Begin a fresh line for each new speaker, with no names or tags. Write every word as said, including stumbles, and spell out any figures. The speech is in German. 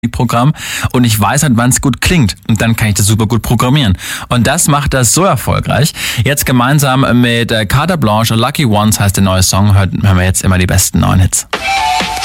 Programm und ich weiß halt, wann es gut klingt und dann kann ich das super gut programmieren. Und das macht das so erfolgreich. Jetzt gemeinsam mit Carte Blanche, Lucky Ones heißt der neue Song, hören wir jetzt immer die besten neuen Hits.